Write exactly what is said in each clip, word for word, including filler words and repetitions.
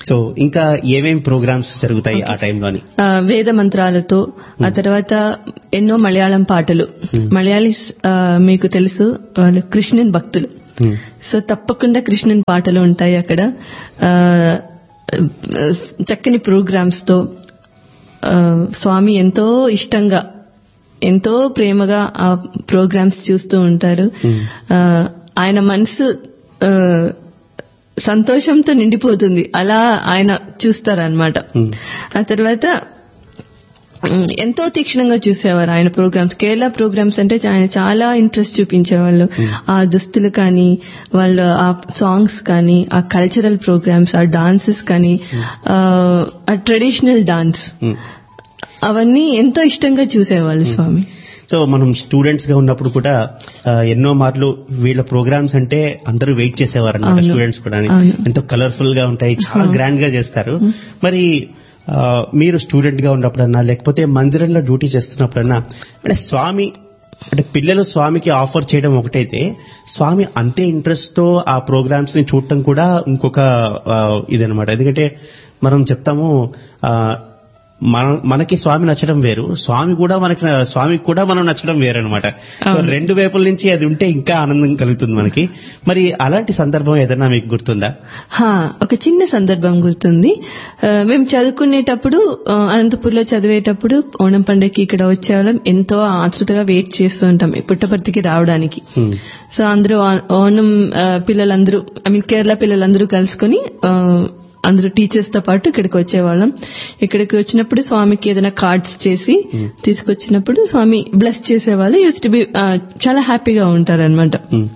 So ఇంకా ఏమేమి programmes జరుగుతాయి ఆ టైంలోని? వేద మంత్రాలతో, ఆ తర్వాత ఎన్నో మలయాళం పాటలు. మలయాళీస్ మీకు తెలుసు, వాళ్ళు కృష్ణన్ భక్తులు. సో తప్పకుండా కృష్ణన్ పాటలు ఉంటాయి అక్కడ. చక్కని ప్రోగ్రామ్స్ తో స్వామి ఎంతో ఇష్టంగా, ఎంతో ప్రేమగా ఆ ప్రోగ్రామ్స్ చూస్తూ ఉంటారు. ఆయన మనసు సంతోషంతో నిండిపోతుంది, అలా ఆయన చూస్తారనమాట. ఆ తర్వాత ఎంతో తీక్షణంగా చూసేవారు ఆయన ప్రోగ్రామ్స్. కేరళ ప్రోగ్రామ్స్ అంటే ఆయన చాలా ఇంట్రెస్ట్ చూపించేవాళ్ళు. ఆ దుస్తులు కానీ, వాళ్ళ ఆ సాంగ్స్ కానీ, ఆ కల్చరల్ ప్రోగ్రామ్స్, ఆ డాన్సెస్ కానీ, ఆ ట్రెడిషనల్ డాన్స్, అవన్నీ ఎంతో ఇష్టంగా చూసేవాళ్ళు స్వామి. సో మనం స్టూడెంట్స్ గా ఉన్నప్పుడు కూడా ఎన్నో మార్లు వీళ్ళ ప్రోగ్రామ్స్ అంటే అందరూ వెయిట్ చేసేవారు అన్నమాట. స్టూడెంట్స్ కూడా ఎంతో కలర్ఫుల్ గా ఉంటాయి, చాలా గ్రాండ్ గా చేస్తారు. మరి మీరు స్టూడెంట్ గా ఉన్నప్పుడన్నా, లేకపోతే మందిరంలో డ్యూటీ చేస్తున్నప్పుడన్నా, అంటే స్వామి అంటే పిల్లలు స్వామికి ఆఫర్ చేయడం ఒకటైతే, స్వామి అంతే ఇంట్రెస్ట్ తో ఆ ప్రోగ్రామ్స్ ని చూడటం కూడా ఇంకొక ఇదనమాట. ఎందుకంటే మనం చెప్తాము, మన మనకి స్వామి నచ్చడం వేరు, స్వామి కూడా మనకి స్వామికి కూడా మనం నచ్చడం వేరనమాట. సో రెండు వైపుల నుంచి అది ఉంటే ఇంకా ఆనందం కలుగుతుంది మనకి. మరి అలాంటి సందర్భం ఏదైనా మీకు గుర్తుందా? ఒక చిన్న సందర్భం గుర్తుంది. మేము చదువుకునేటప్పుడు, అనంతపూర్లో చదివేటప్పుడు ఓణం పండుగకి ఇక్కడ వచ్చేవాళ్ళం. ఎంతో ఆతృతగా వెయిట్ చేస్తూ ఉంటాం పుట్టపర్తికి రావడానికి. సో అందరూ ఓణం పిల్లలందరూ, ఐ మీన్ కేరళ పిల్లలందరూ కలుసుకుని అందరూ టీచర్స్ తో పాటు ఇక్కడికి వచ్చేవాళ్ళం. ఇక్కడికి వచ్చినప్పుడు స్వామికి ఏదైనా కార్డ్స్ చేసి తీసుకొచ్చినప్పుడు స్వామి బ్లెస్ చేసేవాళ్ళు. యూస్ టు బి చాలా హ్యాపీగా ఉంటారనమాట.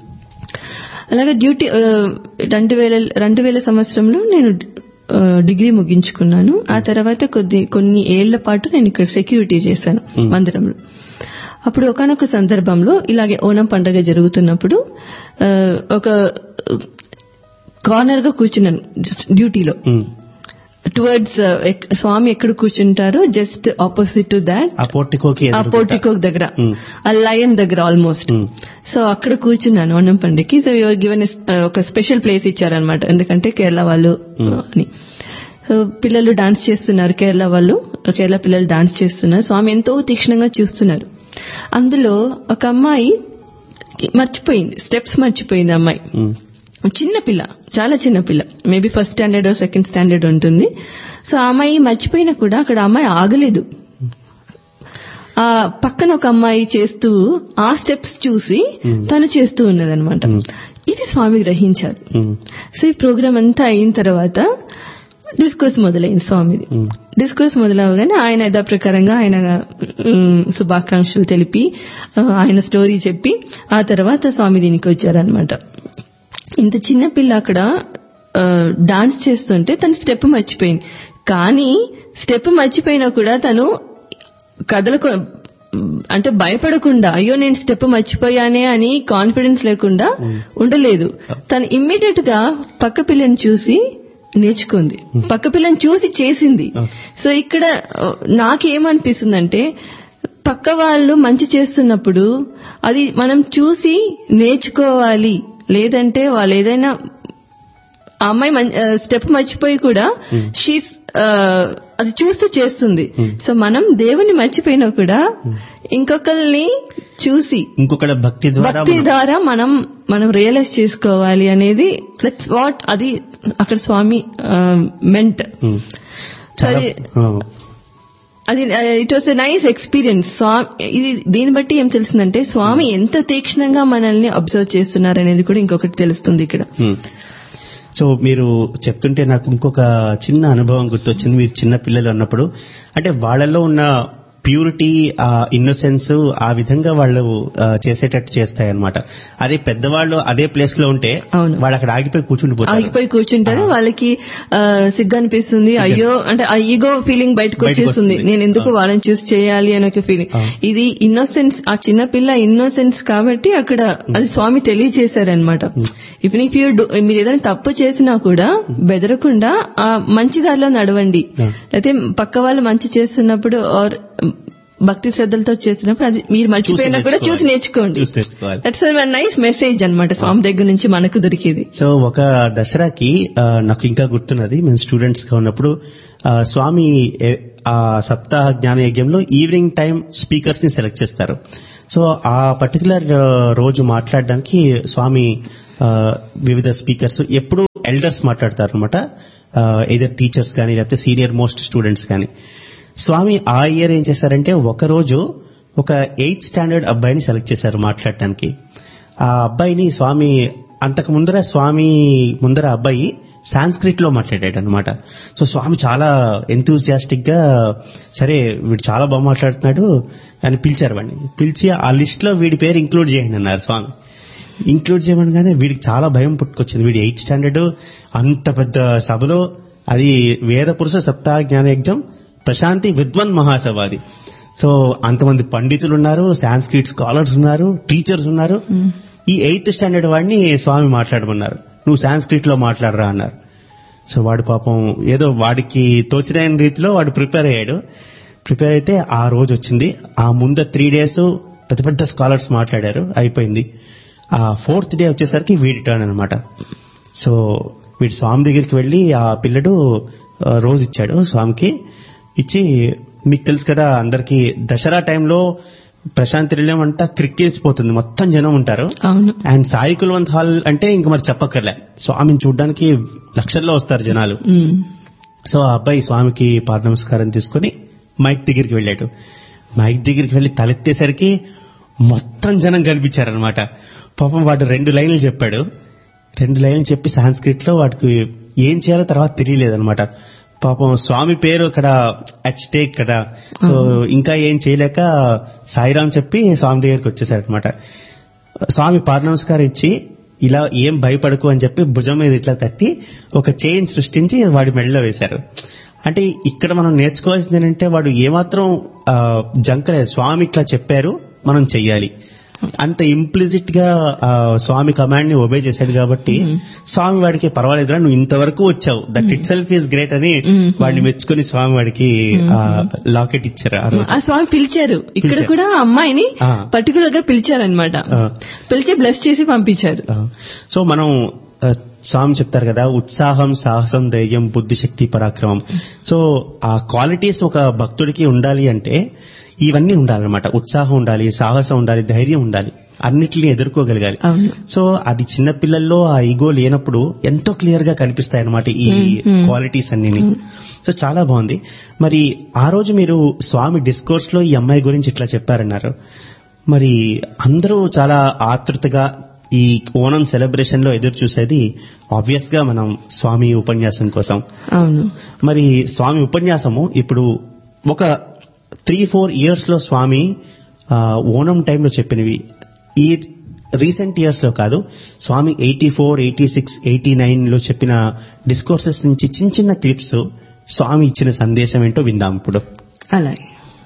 అలాగే డ్యూటీ రెండు వేల రెండు వేల సంవత్సరంలో నేను డిగ్రీ ముగించుకున్నాను. ఆ తర్వాత కొద్ది కొన్ని ఏళ్ల పాటు నేను ఇక్కడ సెక్యూరిటీ చేశాను మందిరంలో. అప్పుడు ఒకానొక సందర్భంలో ఇలాగే ఓణం పండుగ జరుగుతున్నప్పుడు ఒక కార్నర్ గా కూర్చున్నాను డ్యూటీలో. టువర్డ్స్ స్వామి ఎక్కడ కూర్చుంటారో జస్ట్ ఆపోజిట్ టు దాట్, ఆ పోర్టికో దగ్గర, ఆ లయన్ దగ్గర ఆల్మోస్ట్. సో అక్కడ కూర్చున్నాను ఓణం పండుగకి. సో గివెన్ ఒక స్పెషల్ ప్లేస్ ఇచ్చారనమాట, ఎందుకంటే కేరళ వాళ్ళు అని. సో పిల్లలు డాన్స్ చేస్తున్నారు, కేరళ వాళ్ళు, కేరళ పిల్లలు డాన్స్ చేస్తున్నారు. స్వామి ఎంతో తీక్షణంగా చూస్తున్నారు. అందులో ఒక అమ్మాయి మర్చిపోయింది, స్టెప్స్ మర్చిపోయింది అమ్మాయి. చిన్న పిల్ల, చాలా చిన్న పిల్ల, maybe first standard second standard ఉంటుంది. సో ఆ అమ్మాయి మర్చిపోయినా కూడా అక్కడ అమ్మాయి ఆగలేదు. ఆ పక్కన ఒక అమ్మాయి చేస్తూ ఆ స్టెప్స్ చూసి తను చేస్తూ ఉన్నదనమాట. ఇది స్వామి గ్రహించారు. సో ఈ ప్రోగ్రామ్ అంతా అయిన తర్వాత డిస్కోర్స్ మొదలైంది స్వామిది. డిస్కోర్స్ మొదలవగానే ఆయన యథా ప్రకారంగా ఆయన శుభాకాంక్షలు తెలిపి ఆయన స్టోరీ చెప్పి ఆ తర్వాత స్వామి దీనికి వచ్చారనమాట. ఇంత చిన్న పిల్ల అక్కడ డాన్స్ చేస్తుంటే తను స్టెప్ మర్చిపోయింది. కానీ స్టెప్ మర్చిపోయినా కూడా తను కదలకు అంటే భయపడకుండా, అయ్యో నేను స్టెప్ మర్చిపోయానే అని కాన్ఫిడెన్స్ లేకుండా ఉండలేదు. తను ఇమ్మీడియట్ గా పక్క పిల్లని చూసి నేర్చుకుంది, పక్క పిల్లని చూసి చేసింది. సో ఇక్కడ నాకేమనిపిస్తుందంటే, పక్క వాళ్ళు మంచి చేస్తున్నప్పుడు అది మనం చూసి నేర్చుకోవాలి. లేదంటే వాళ్ళు ఏదైనా ఆ అమ్మాయి స్టెప్ మర్చిపోయి కూడా షీ అది చూస్తూ చేస్తుంది. సో మనం దేవుని మర్చిపోయినా కూడా ఇంకొకరిని చూసి ఇంకొకరి భక్తి భక్తి ద్వారా మనం మనం రియలైజ్ చేసుకోవాలి అనేది లెట్స్ వాట్ అది అక్కడ స్వామి మెంట్. అది it was a nice experience. స్వామి ఇది దీన్ని బట్టి ఏం తెలుస్తుందంటే స్వామి ఎంత తీక్షణంగా మనల్ని అబ్జర్వ్ చేస్తున్నారు అనేది కూడా ఇంకొకటి తెలుస్తుంది ఇక్కడ. సో మీరు చెప్తుంటే నాకు ఇంకొక చిన్న అనుభవం గుర్తొచ్చింది. మీరు చిన్న పిల్లలు అన్నప్పుడు అంటే వాళ్ళలో ఉన్న ప్యూరిటీ, ఆ ఇన్నోసెన్స్ ఆ విధంగా వాళ్ళు చేసేటట్టు చేస్తాయి అనమాట. అదే పెద్దవాళ్ళు అదే ప్లేస్ లో ఉంటే వాళ్ళు అక్కడ ఆగిపోయి కూర్చుండిపోతారు, ఆగిపోయి కూర్చుంటారు. వాళ్ళకి సిగ్గు అనిపిస్తుంది, అయ్యో అంటే ఆ ఈగో ఫీలింగ్ బయటకు వచ్చేస్తుంది, నేను ఎందుకు వాళ్ళని చూసి చేయాలి అనే ఒక ఫీలింగ్. ఇది ఇన్నోసెన్స్, ఆ చిన్న పిల్ల ఇన్నోసెన్స్ కాబట్టి అక్కడ అది స్వామి తెలియజేశారనమాట. ఇప్పుడు ఇఫ్ యూ మీరు ఏదైనా తప్పు చేసినా కూడా బెదరకుండా ఆ మంచి దారిలో నడవండి. అయితే పక్క వాళ్ళు మంచి చేస్తున్నప్పుడు ఆర్ భక్తి శ్రద్ధలతో చేసినప్పుడు అది మీరు మర్చిపోయినా కూడా చూసి నేర్చుకోండి. దట్స్ నైస్ మెసేజ్ అన్నమాట స్వామి దగ్గర నుంచి మనకు దొరికేది. సో ఒక దసరాకి నాకు ఇంకా గుర్తున్నది, మేము స్టూడెంట్స్ గా ఉన్నప్పుడు స్వామి ఆ సప్తాహ జ్ఞాన యజ్ఞంలో ఈవినింగ్ టైం స్పీకర్స్ ని సెలెక్ట్ చేస్తారు. సో ఆ పర్టికులర్ రోజు మాట్లాడడానికి స్వామి వివిధ స్పీకర్స్ ఎప్పుడు ఎల్డర్స్ మాట్లాడతారు అనమాట, ఎయిదర్ టీచర్స్ కానీ లేకపోతే సీనియర్ మోస్ట్ స్టూడెంట్స్ కానీ. స్వామి ఆ ఇయర్ ఏం చేశారంటే ఒక రోజు ఒక ఎయిత్ స్టాండర్డ్ అబ్బాయిని సెలెక్ట్ చేశారు మాట్లాడటానికి. ఆ అబ్బాయిని స్వామి అంతకు ముందర స్వామి ముందర అబ్బాయి సాంస్క్రిట్ లో మాట్లాడాడు అనమాట. సో స్వామి చాలా ఎంతూజియాస్టిక్ గా సరే వీడు చాలా బాగా మాట్లాడుతున్నాడు అని పిలిచారు వాడిని. పిలిచి ఆ లిస్ట్ లో వీడి పేరు ఇంక్లూడ్ చేయండి అన్నారు స్వామి. ఇంక్లూడ్ చేయమనగానే వీడికి చాలా భయం పుట్టుకొచ్చింది. వీడి ఎయిత్ స్టాండర్డ్ అంత పెద్ద సభలో, అది వేద పురుష సప్తాహ జ్ఞాన యజ్ఞం ప్రశాంతి విద్వన్ మహాసభ అది. సో అంతమంది పండితులు ఉన్నారు, సాంస్క్రిట్ స్కాలర్స్ ఉన్నారు, టీచర్స్ ఉన్నారు. ఈ ఎయిత్ స్టాండర్డ్ వాడిని స్వామి మాట్లాడమన్నారు, నువ్వు సాంస్క్రిట్ లో మాట్లాడరా అన్నారు. సో వాడు పాపం ఏదో వాడికి తోచిన రీతిలో వాడు ప్రిపేర్ అయ్యాడు. ప్రిపేర్ అయితే ఆ రోజు వచ్చింది. ఆ ముందు త్రీ డేస్ పెద్ద పెద్ద స్కాలర్స్ మాట్లాడారు, అయిపోయింది. ఆ ఫోర్త్ డే వచ్చేసరికి వీడి టర్న్ అనమాట. సో వీడి స్వామి దగ్గరికి వెళ్లి ఆ పిల్లడు రోజు ఇచ్చాడు స్వామికి. ఇచ్చి, మీకు తెలుసు కదా అందరికి దసరా టైంలో ప్రశాంతి నిలయం అంతా క్రిక్కేసిపోతుంది, మొత్తం జనం ఉంటారు. అండ్ సాయి కుల్వంత్ హాల్ అంటే ఇంక మరి చెప్పక్కర్లే, స్వామిని చూడడానికి లక్షల్లో వస్తారు జనాలు. సో ఆ అబ్బాయి స్వామికి పాద నమస్కారం తీసుకుని మైక్ దగ్గరికి వెళ్ళాడు. మైక్ దగ్గరికి వెళ్లి తలెత్తేసరికి మొత్తం జనం కనిపించారనమాట. పాపం వాడు రెండు లైన్లు చెప్పాడు. రెండు లైన్లు చెప్పి సాంస్క్రిట్ లో వాడికి ఏం చేయాలో తర్వాత తెలియలేదనమాట. పాపం స్వామి పేరు అక్కడ అట్ స్టేక్ కదా. సో ఇంకా ఏం చేయలేక సాయిరాం చెప్పి స్వామి దగ్గరికి వచ్చేసాడు అనమాట. స్వామి పాద నమస్కారం ఇచ్చి ఇలా ఏం భయపడకు అని చెప్పి భుజం మీద ఇట్లా తట్టి ఒక చైన్ సృష్టించి వాడి మెడలో వేశారు. అంటే ఇక్కడ మనం నేర్చుకోవాల్సింది ఏంటంటే వాడు ఏమాత్రం జంకలేదు, స్వామి ఇట్లా చెప్పారు మనం చెయ్యాలి అంత ఇంప్లిజిట్ గా స్వామి కమాండ్ ని ఒబే చేశాడు కాబట్టి స్వామి వాడికి పర్వాలేదురా నువ్వు ఇంతవరకు వచ్చావు, that it self is great అని వాడిని మెచ్చుకుని స్వామి వాడికి లాకెట్ ఇచ్చారు. ఆ స్వామి పిలిచారు, ఇక్కడ కూడా అమ్మాయిని పర్టికులర్ గా పిలిచారనమాట, పిలిచి బ్లెస్ చేసి పంపించారు. సో మనం స్వామి చెప్తారు కదా, ఉత్సాహం, సాహసం, ధైర్యం, బుద్ధి, శక్తి, పరాక్రమం. సో ఆ క్వాలిటీస్ ఒక భక్తుడికి ఉండాలి అంటే ఇవన్నీ ఉండాలన్నమాట. ఉత్సాహం ఉండాలి, సాహసం ఉండాలి, ధైర్యం ఉండాలి, అన్నిటిని ఎదుర్కోగలగాలి. సో అది చిన్నపిల్లల్లో ఆ ఈగో లేనప్పుడు ఎంతో క్లియర్ గా కనిపిస్తాయి అన్నమాట ఈ క్వాలిటీస్ అన్నిని. సో చాలా బాగుంది. మరి ఆ రోజు మీరు స్వామి డిస్కోర్స్ లో ఈ అమ్మాయి గురించి ఇట్లా చెప్పారన్నారు. మరి అందరూ చాలా ఆతృతగా ఈ ఓణం సెలబ్రేషన్ లో ఎదురు చూసేది ఆబ్వియస్ గా మనం స్వామి ఉపన్యాసం కోసం. మరి స్వామి ఉపన్యాసము ఇప్పుడు ఒక త్రీ ఫోర్ ఇయర్స్ లో స్వామి ఓణం టైంలో చెప్పినవి, ఈ రీసెంట్ ఇయర్స్ లో కాదు, స్వామి eighty four eighty six eighty nine లో చెప్పిన డిస్కోర్సెస్ నుంచి చిన్న చిన్న క్లిప్స్ స్వామి ఇచ్చిన సందేశం ఏంటో విందాం ఇప్పుడు. అలాగే.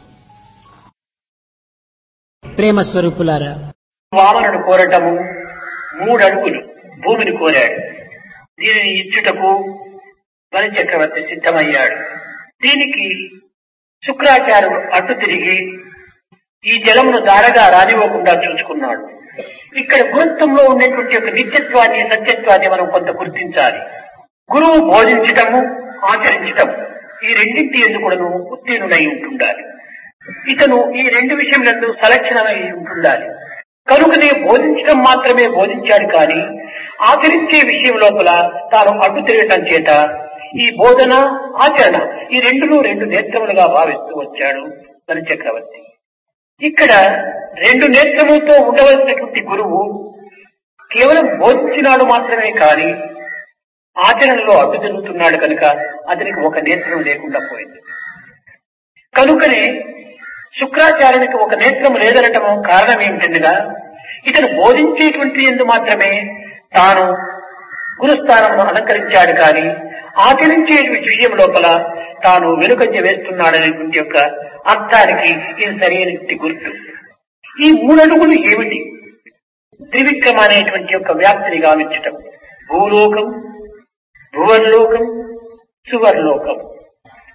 ప్రేమ స్వరూపులారా, వామనుడు కోరటము మూడు అడుగులు భూమిని కోరాడు. దీనిని ఇచ్చుటకు బలి చక్రవర్తి సిద్ధమయ్యాడు. దీనికి శుక్రాచార్యుడు అడ్డు తిరిగి ఈ జలమును దారగా రానివ్వకుండా చూసుకున్నాడు. ఇక్కడ గురుత్వంలో ఉండేటువంటి ఒక నిత్యత్వాన్ని, సత్యత్వాన్ని మనం కొంత గుర్తించాలి. గురువు బోధించటము, ఆచరించటము ఈ రెండింటి ఎందుకు కూడాను ఉత్తీర్ణుడై ఉంటుండాలి. ఇతను ఈ రెండు విషయములందు సలక్షణమై ఉంటుండాలి. కనుకనే బోధించడం మాత్రమే బోధించాడు కానీ ఆచరించే విషయం లోపల తాను అడ్డు తిరగటం చేత ఈ బోధన, ఆచరణ ఈ రెండును రెండు నేత్రములుగా భావిస్తూ వచ్చాడు బలి చక్రవర్తి. ఇక్కడ రెండు నేత్రములతో ఉండవలసినటువంటి గురువు కేవలం బోధించినాడు మాత్రమే కానీ ఆచరణలో అడ్డు తిరుగుతున్నాడు కనుక అతనికి ఒక నేత్రం లేకుండా పోయింది. కనుకనే శుక్రాచార్యునికి ఒక నేత్రం లేదనటం కారణం ఏమిటనగా ఇతను బోధించేటువంటి ఎందు మాత్రమే తాను గురుస్థానమును అలంకరించాడు కానీ ఆచరించే విషయం లోపల తాను వెనుకంజ వేస్తున్నాడనేటువంటి యొక్క అర్థానికి ఇది సరైనటువంటి గుర్తు. ఈ మూడడుగులు ఏమిటి? త్రివిక్రమ అనేటువంటి యొక్క వ్యాప్తిని గావించటం. భూలోకం, భువన్లోకం, సువర్లోకం.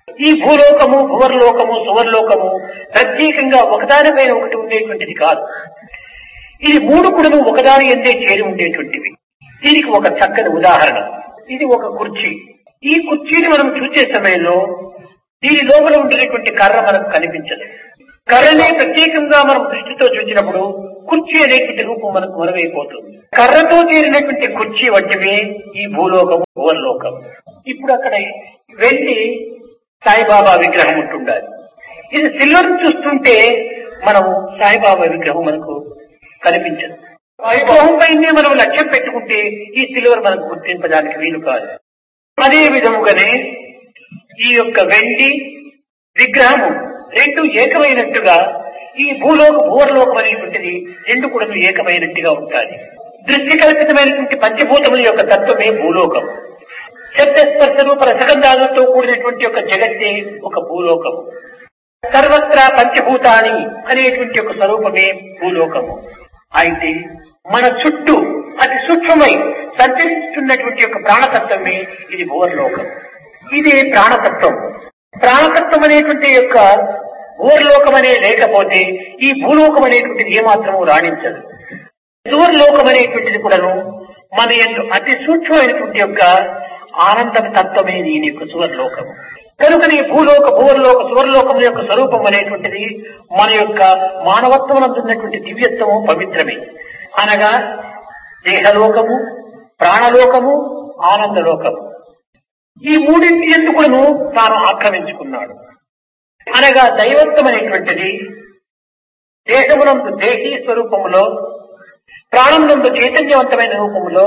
ఈ భూలోకము, భువర్లోకము, సువర్లోకము ప్రత్యేకంగా ఒకదానిపైన ఒకటి ఉండేటువంటిది కాదు. ఇది మూడు కూడాను ఒకదాని ఎందే చేరి ఉండేటువంటివి. దీనికి ఒక చక్కని ఉదాహరణ, ఇది ఒక కుర్చీ. ఈ కుర్చీని మనం చూసే సమయంలో దీని లోపల ఉండేటువంటి కర్ర మనకు కనిపించదు. కర్రనే ప్రత్యేకంగా మనం దృష్టితో చూసినప్పుడు కుర్చీ అనేటువంటి రూపం మనకు మరువైపోతుంది. కర్రతో చేరినటువంటి కుర్చీ వంటివే ఈ భూలోకము, భువర్లోకం. ఇప్పుడు అక్కడ వెండి సాయిబాబా విగ్రహం ఉంటుండాలి. ఇది సిల్వర్ చూస్తుంటే మనం సాయిబాబా విగ్రహం మనకు కనిపించదు. విగ్రహం పైనే మనం లక్ష్యం పెట్టుకుంటే ఈ సిల్వర్ మనకు గుర్తింపడానికి వీలు కాదు. అదే విధముగానే ఈ యొక్క వెండి విగ్రహము రెండు ఏకమైనట్టుగా ఈ భూలోక భూవర్లోకం అనేటువంటిది రెండు కూడా ఏకమైనట్టుగా ఉంటాయి. దృష్టి కల్పితమైనటువంటి పంచభూతముల యొక్క తత్వమే భూలోకం. శబ్దస్పర్శ రూప రసగంధాలతో కూడినటువంటి ఒక జగత్తే ఒక భూలోకము. సర్వత్రా పంచభూతాని అనేటువంటి ఒక స్వరూపమే భూలోకము. అయితే మన చుట్టూ అతి సూక్ష్మమై సంచరిస్తున్నటువంటి యొక్క ప్రాణతత్వమే ఇది భూవర్లోకం. ఇదే ప్రాణతత్వం. ప్రాణతత్వం అనేటువంటి యొక్క భూవర్లోకం అనే లేకపోతే ఈ భూలోకం అనేటువంటిది ఏమాత్రము రాణించదు. సువర్లోకం అనేటువంటిది కూడాను మన యొక్క అతి సూక్ష్మమైనటువంటి యొక్క ఆనంద తత్వమే దీని యొక్క సువర్లోకము. కనుకనే భూలోక భూవర్లోక సువర్లోకం యొక్క స్వరూపం అనేటువంటిది మన యొక్క మానవత్వం అందున్నటువంటి దివ్యత్వము, పవిత్రమే. అనగా దేహలోకము, ప్రాణలోకము, ఆనందలోకము ఈ మూడింటి ఎందుకును తాను ఆక్రమించుకున్నాడు. అనగా దైవత్వం అనేటువంటిది దేహమునందు దేహీ స్వరూపములో, ప్రాణమునందు చైతన్యవంతమైన రూపములో,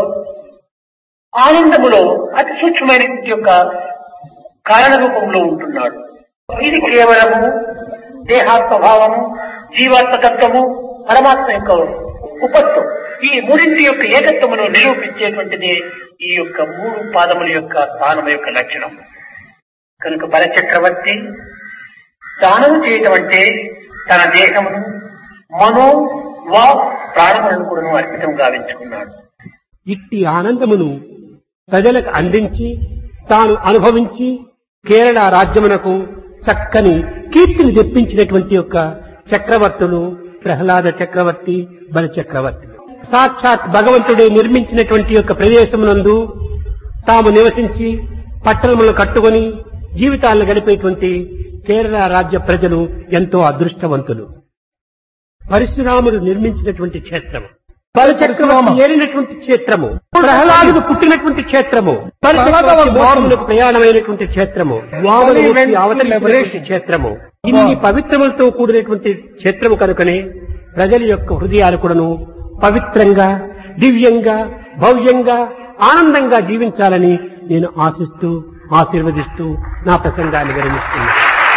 ఆనందములో అతి సూక్ష్మమైనటువంటి యొక్క కారణ రూపంలో ఉంటున్నాడు. ఇది కేవలము దేహాత్మభావము, జీవాత్మతత్వము, పరమాత్మ యొక్క ఉపత్వం ఈ మూడింటి యొక్క ఏకత్వమును నిరూపించేటువంటిది ఈ యొక్క మూడు పాదముల యొక్క స్థానం యొక్క లక్షణం. కనుక బలచక్రవర్తి దానము చేయటం అంటే తన దేహమును, మనో వా ప్రాణములను కూడా అర్పితం గావించుకున్నాడు. ఇట్టి ఆనందమును ప్రజలకు అందించి తాను అనుభవించి కేరళ రాజ్యమునకు చక్కని కీర్తిని తెప్పించినటువంటి యొక్క చక్రవర్తులు ప్రహ్లాద చక్రవర్తి, బలి చక్రవర్తి. సాక్షాత్ భగవంతుడే నిర్మించినటువంటి యొక్క ప్రదేశమునందు తాము నివసించి పట్టణములను కట్టుకొని జీవితాలను గడిపేటువంటి కేరళ రాజ్య ప్రజలు ఎంతో అదృష్టవంతులు. పరశురాముడు నిర్మించినటువంటి క్షేత్రము, బలిచక్రవర్తి ఏలినటువంటి క్షేత్రము, ప్రహ్లాదుడు పుట్టినటువంటి క్షేత్రము, బలిచక్రవర్తి ప్రయాణమైనటువంటి క్షేత్రము, వామనమూర్తి అవతరించినటువంటి క్షేత్రము, ఇన్ని పవిత్రములతో కూడినటువంటి క్షేత్రము కనుకనే ప్రజల యొక్క హృదయాలు కూడాను పవిత్రంగా, దివ్యంగా, భవ్యంగా, ఆనందంగా జీవించాలని నేను ఆశిస్తూ ఆశీర్వదిస్తూ నా ప్రసంగాన్ని విరమిస్తున్నాను.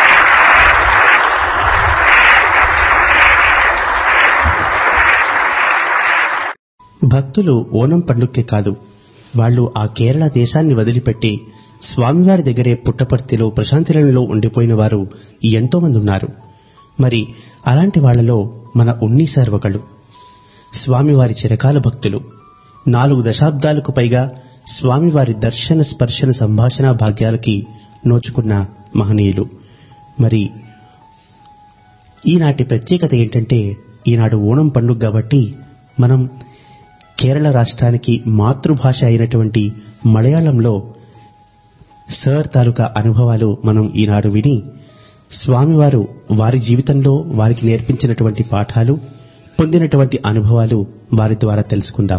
భక్తులు ఓనం పండుగకే కాదు, వాళ్ళు ఆ కేరళ దేశాన్ని వదిలిపెట్టి స్వామివారి దగ్గరే పుట్టపర్తిలో ప్రశాంతిలో ఉండిపోయిన వారు ఎంతో మంది ఉన్నారు. మరి అలాంటి వాళ్లలో మన ఉన్ని సార్ ఒకళ్ళు. స్వామివారి చిరకాల భక్తులు. నాలుగు దశాబ్దాలకు పైగా స్వామివారి దర్శన స్పర్శన సంభాషణ భాగ్యాలకి నోచుకున్న మహనీయులు. మరి ఈనాటి ప్రత్యేకత ఏంటంటే, ఈనాడు ఓణం పండుగ కాబట్టి మనం కేరళ రాష్ట్రానికి మాతృభాష అయినటువంటి మలయాళంలో సర్ తాలూకా అనుభవాలు మనం ఈనాడు విని స్వామివారు వారి జీవితంలో వారికి నేర్పించినటువంటి పాఠాలు, పొందినటువంటి అనుభవాలు వారి ద్వారా తెలుసుకుందాం.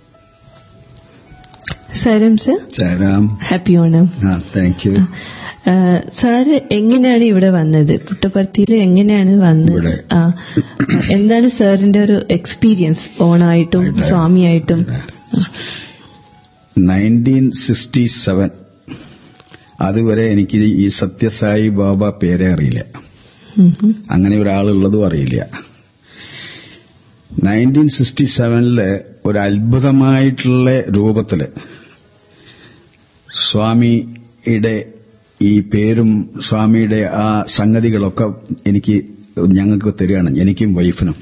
സാരം സർ. സാരം. Happy Onam. Thank you. Sir എങ്ങനെയാണ് ഇവിടെ വന്നത്? പുട്ടപർത്തിയിൽ എങ്ങനെയാണ് വന്നത്? എന്താണ് സാറിന്റെ ഒരു എക്സ്പീരിയൻസ് ഓണായിട്ടും സ്വാമിയായിട്ടും? നയൻറ്റീൻ സിക്സ്റ്റി സെവൻ അതുവരെ എനിക്ക് ഈ സത്യസായി ബാബ പേരെ അറിയില്ല, അങ്ങനെ ഒരാളുള്ളതും അറിയില്ല. നയൻറ്റീൻ സിക്സ്റ്റി സെവനില് ഒരു അത്ഭുതമായിട്ടുള്ള രൂപത്തില് സ്വാമിയുടെ ഈ പേരും സ്വാമിയുടെ ആ സംഗതികളൊക്കെ എനിക്ക് ഞങ്ങൾക്ക് തരികയാണ്, എനിക്കും വൈഫിനും.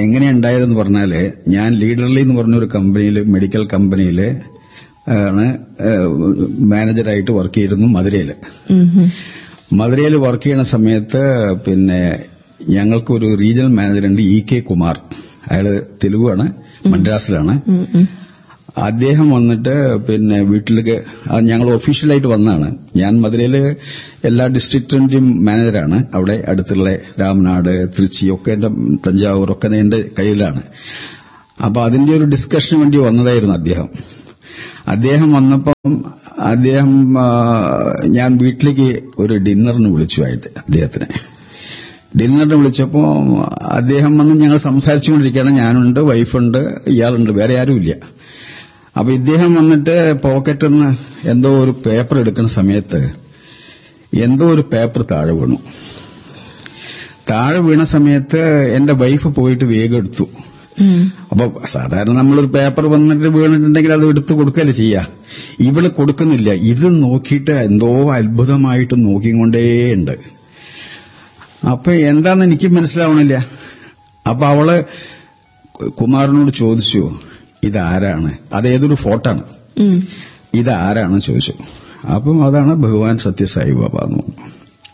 അതെങ്ങനെയുണ്ടായതെന്ന് പറഞ്ഞാല്, ഞാൻ ലീഡർലി എന്ന് പറഞ്ഞൊരു കമ്പനിയിൽ, മെഡിക്കൽ കമ്പനിയിൽ ആണ് മാനേജറായിട്ട് വർക്ക് ചെയ്തിരുന്നു മധുരയില്. മധുരയിൽ വർക്ക് ചെയ്യുന്ന സമയത്ത് പിന്നെ ഞങ്ങൾക്കൊരു റീജിയണൽ മാനേജറുണ്ട് ഇ കെ കുമാർ. അയാള് തെലുഗുവാണ്, മദ്രാസിലാണ്. അദ്ദേഹം വന്നിട്ട് പിന്നെ വീട്ടിലേക്ക് ഞങ്ങൾ ഒഫീഷ്യലായിട്ട് വന്നതാണ്. ഞാൻ മധുരയില് എല്ലാ ഡിസ്ട്രിക്റ്റിന്റെയും മാനേജറാണ്. അവിടെ അടുത്തുള്ള രാമനാട്, തൃച്ചി ഒക്കെ എന്റെ, തഞ്ചാവൂർ ഒക്കെ എന്റെ കയ്യിലാണ്. അപ്പൊ അതിന്റെ ഒരു ഡിസ്കഷന് വേണ്ടി വന്നതായിരുന്നു അദ്ദേഹം. അദ്ദേഹം വന്നപ്പം അദ്ദേഹം ഞാൻ വീട്ടിലേക്ക് ഒരു ഡിന്നറിന് വിളിച്ചു ആയിട്ട് അദ്ദേഹത്തിനെ. ഡിന്നറിന് വിളിച്ചപ്പോ അദ്ദേഹം വന്ന് ഞങ്ങൾ സംസാരിച്ചുകൊണ്ടിരിക്കുകയാണ്. ഞാനുണ്ട്, വൈഫുണ്ട്, ഇയാളുണ്ട്, വേറെ ആരുമില്ല. അപ്പൊ ഇദ്ദേഹം വന്നിട്ട് പോക്കറ്റിൽ നിന്ന് എന്തോ ഒരു പേപ്പർ എടുക്കുന്ന സമയത്ത് എന്തോ ഒരു പേപ്പർ താഴെ വീണു. താഴെ വീണ സമയത്ത് എന്റെ വൈഫ് പോയിട്ട് വേഗം എടുത്തു. അപ്പൊ സാധാരണ നമ്മളൊരു പേപ്പർ വന്നിട്ട് വീണിട്ടുണ്ടെങ്കിൽ അത് എടുത്ത് കൊടുക്കുകയല്ലേ ചെയ്യാ. ഇവള് കൊടുക്കുന്നില്ല. ഇത് നോക്കിയിട്ട് എന്തോ അത്ഭുതമായിട്ട് നോക്കിക്കൊണ്ടേയുണ്ട്. അപ്പൊ എന്താന്ന് എനിക്ക് മനസ്സിലാവണില്ല. അപ്പൊ അവള് കുമാരനോട് ചോദിച്ചു, ഇതാരാണ്? അതേതൊരു ഫോട്ടാണ്, ഇതാരാണ് ചോദിച്ചു. അപ്പം അതാണ് ഭഗവാൻ സത്യസായി ബാബ എന്ന് പറഞ്ഞു.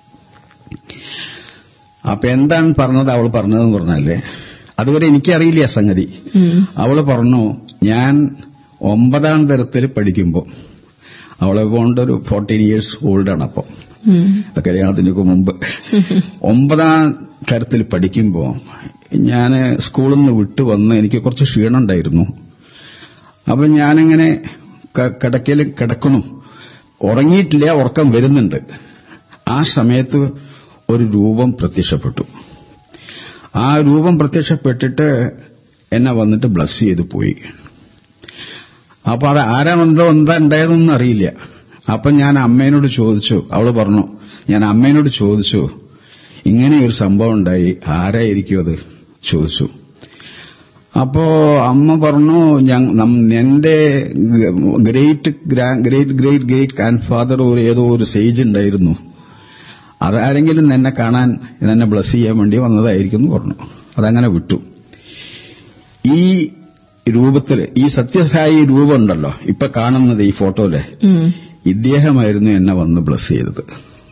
അപ്പൊ എന്താണ് പറഞ്ഞത് അവൾ പറഞ്ഞതെന്ന് പറഞ്ഞാലേ, അതുവരെ എനിക്കറിയില്ല സംഗതി. അവള് പറഞ്ഞു, ഞാൻ ഒമ്പതാം തരത്തിൽ പഠിക്കുമ്പോ, അവളെ കൊണ്ടൊരു ഫോർട്ടീൻ ഇയേഴ്സ് ഓൾഡാണ് അപ്പം, കല്യാണത്തിന് മുമ്പ്. ഒമ്പതാം തരത്തിൽ പഠിക്കുമ്പോ ഞാൻ സ്കൂളിൽ നിന്ന് വിട്ടു വന്ന് എനിക്ക് കുറച്ച് ക്ഷീണം ഉണ്ടായിരുന്നു. അപ്പൊ ഞാനിങ്ങനെ കിടക്കയിൽ കിടക്കണം, ഉറങ്ങിയിട്ടില്ല, ഉറക്കം വരുന്നുണ്ട്. ആ സമയത്ത് ഒരു രൂപം പ്രത്യക്ഷപ്പെട്ടു. ആ രൂപം പ്രത്യക്ഷപ്പെട്ടിട്ട് എന്നെ വന്നിട്ട് ബ്ലസ് ചെയ്ത് പോയി. അപ്പൊ അത് ആരാണെന്തോ എന്താ ഉണ്ടായതൊന്നും അറിയില്ല. അപ്പൊ ഞാൻ അമ്മേനോട് ചോദിച്ചു. അവള് പറഞ്ഞു, ഞാൻ അമ്മേനോട് ചോദിച്ചു, ഇങ്ങനെ ഒരു സംഭവം ഉണ്ടായി, ആരായിരിക്കും അത് ചോദിച്ചു. അപ്പോ അമ്മ പറഞ്ഞു, എന്റെ great great great great grand father ഒരു ഏതോ ഒരു സേജ് ഉണ്ടായിരുന്നു, അതാരെങ്കിലും എന്നെ കാണാൻ, എന്നെ ബ്ലസ് ചെയ്യാൻ വേണ്ടി വന്നതായിരിക്കും എന്ന് പറഞ്ഞു. അതങ്ങനെ വിട്ടു. ഈ രൂപത്തില്, ഈ സത്യസായി രൂപം ഉണ്ടല്ലോ ഇപ്പൊ കാണുന്നത് ഈ ഫോട്ടോയില്, ഇദ്ദേഹമായിരുന്നു എന്നെ വന്ന് ബ്ലസ് ചെയ്തത്.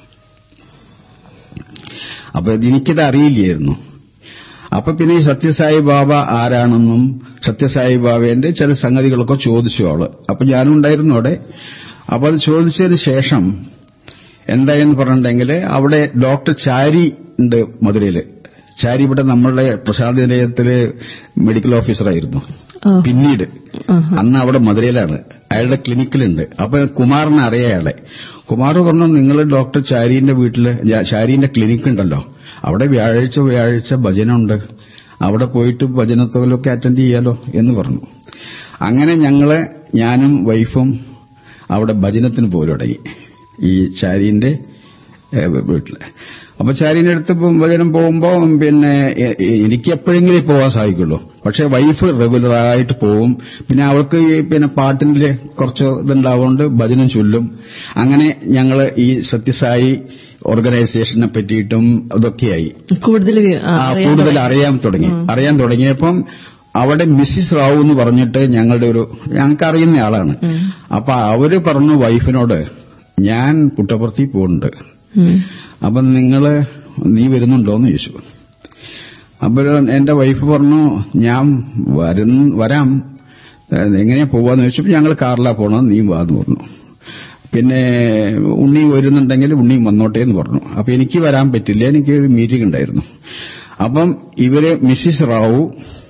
അപ്പൊ എനിക്കിത് അറിയില്ലായിരുന്നു. അപ്പൊ പിന്നെ ഈ സത്യസായി ബാബ ആരാണെന്നും സത്യസായി ബാബേന്റെ ചില സംഗതികളൊക്കെ ചോദിച്ചു അവള്. അപ്പൊ ഞാനും ഉണ്ടായിരുന്നു അവിടെ. അപ്പൊ അത് ചോദിച്ചതിന് ശേഷം എന്തായെന്ന് പറഞ്ഞിട്ടുണ്ടെങ്കിൽ, അവിടെ ഡോക്ടർ ചാരി ഉണ്ട് മധുരയില്. ചാരി ഇവിടെ നമ്മളുടെ പ്രസാദ് നിലയത്തില് മെഡിക്കൽ ഓഫീസറായിരുന്നു. പിന്നീട് അന്ന് അവിടെ മധുരയിലാണ്, അയാളുടെ ക്ലിനിക്കിലുണ്ട്. അപ്പൊ കുമാറിനെ അറിയാം അയാളെ. കുമാർ പറഞ്ഞു, നിങ്ങൾ ഡോക്ടർ ചാരിന്റെ വീട്ടില്, ചാരിന്റെ ക്ലിനിക്ക് ഉണ്ടല്ലോ, അവിടെ വ്യാഴാഴ്ച വ്യാഴാഴ്ച ഭജനുണ്ട്, അവിടെ പോയിട്ട് ഭജനത്തോലൊക്കെ അറ്റൻഡ് ചെയ്യാലോ എന്ന് പറഞ്ഞു. അങ്ങനെ ഞങ്ങള്, ഞാനും വൈഫും അവിടെ ഭജനത്തിന് പോലും തുടങ്ങി, ഈ ചാരീന്റെ വീട്ടില്. അപ്പൊ ചാരീന്റെ അടുത്ത് ഭജനം പോകുമ്പോ പിന്നെ എനിക്ക് എപ്പോഴെങ്കിലും പോകാൻ സാധിക്കുള്ളൂ. പക്ഷെ വൈഫ് റെഗുലറായിട്ട് പോവും. പിന്നെ അവൾക്ക് പിന്നെ പാട്ടിന്റെ കുറച്ച് ഇതുണ്ടാവുകൊണ്ട് ഭജനം ചൊല്ലും. അങ്ങനെ ഞങ്ങള് ഈ സത്യസായി ഓർഗനൈസേഷനെ പറ്റിയിട്ടും അതൊക്കെയായി കൂടുതൽ കൂടുതൽ അറിയാൻ തുടങ്ങി. അറിയാൻ തുടങ്ങിയപ്പം അവിടെ മിസ്സിസ് റാവു എന്ന് പറഞ്ഞിട്ട് ഞങ്ങളുടെ ഒരു, ഞങ്ങൾക്ക് അറിയുന്ന ആളാണ്. അപ്പൊ അവര് പറഞ്ഞു വൈഫിനോട്, ഞാൻ പുട്ടപർത്തി പോകുന്നുണ്ട്, അപ്പൊ നിങ്ങള് നീ വരുന്നുണ്ടോന്ന് ചോദിച്ചു. അപ്പൊ എന്റെ വൈഫ് പറഞ്ഞു, ഞാൻ വരാം, എങ്ങനെയാ പോവാന്ന് ചോദിച്ചപ്പോ ഞങ്ങൾ കാറിലാ പോണം, നീ വാന്ന് പറഞ്ഞു. പിന്നെ ഉണ്ണി വരുന്നുണ്ടെങ്കിൽ ഉണ്ണിയും വന്നോട്ടെ എന്ന് പറഞ്ഞു. അപ്പൊ എനിക്ക് വരാൻ പറ്റില്ല, എനിക്ക് ഒരു മീറ്റിംഗ് ഉണ്ടായിരുന്നു. അപ്പം ഇവര് മിസ്സിസ് റാവു,